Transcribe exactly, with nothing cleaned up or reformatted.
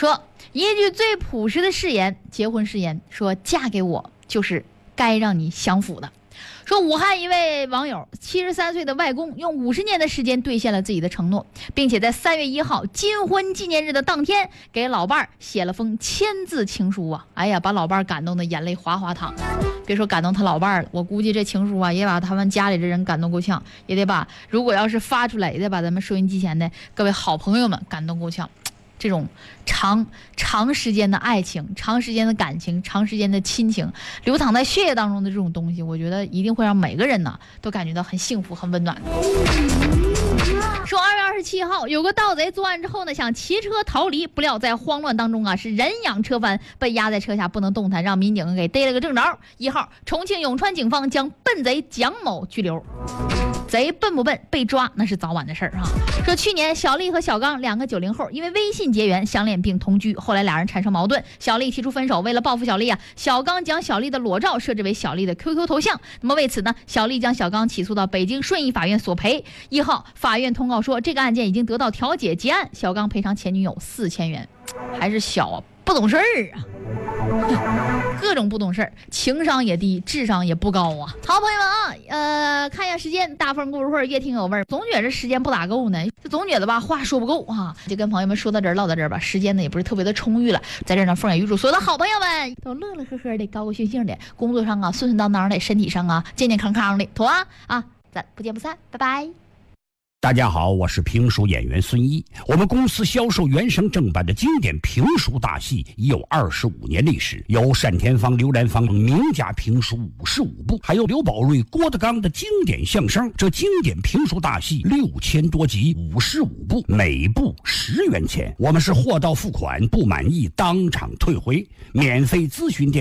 说一句最朴实的誓言，结婚誓言，说嫁给我就是该让你享福的。说武汉一位网友七十三岁的外公用五十年的时间兑现了自己的承诺，并且在三月一号金婚纪念日的当天给老伴儿写了封签字情书啊！哎呀，把老伴儿感动的眼泪哗哗淌。别说感动他老伴儿了，我估计这情书啊也把他们家里的人感动够呛，也得把如果要是发出来，也得把咱们收音机前的各位好朋友们感动够呛。这种长长时间的爱情、长时间的感情、长时间的亲情流淌在血液当中的这种东西，我觉得一定会让每个人呢都感觉到很幸福、很温暖的。说二月二十七号，有个盗贼作案之后呢，想骑车逃离，不料在慌乱当中啊，是人仰车翻，被压在车下不能动弹，让民警给逮了个正着。一号，重庆永川警方将笨贼蒋某拘留。贼笨不笨，被抓那是早晚的事儿哈。说去年小丽和小刚两个九零后因为微信结缘相恋并同居，后来俩人产生矛盾，小丽提出分手，为了报复小丽啊，小刚将小丽的裸照设置为小丽的 Q Q 头像。那么为此呢，小丽将小刚起诉到北京顺义法院索赔。一号，法院通告说这个案件已经得到调解结案，小刚赔偿前女友四千元。还是小啊，不懂事儿啊。各种不懂事儿，情商也低，智商也不高啊！好朋友们啊，呃，看一下时间，大风故事会越听有味儿，总觉着时间不咋够呢，就总觉得吧话说不够啊，就跟朋友们说到这儿唠到这儿吧，时间呢也不是特别的充裕了，在这儿呢，凤也预祝所有的好朋友们都乐乐呵呵的，高高兴兴的，工作上啊顺顺当当的，身体上啊健健康康的，妥啊啊，咱不见不散，拜拜。 大家好，我是评书演员孙一。我们公司销售原声正版的经典评书大戏已有二十五年历史，有单田芳、刘兰芳名家评书五十五部，还有刘宝瑞、郭德纲的经典相声。这经典评书大戏六千多集，五十五部，每部十元钱。我们是货到付款，不满意当场退回，免费咨询电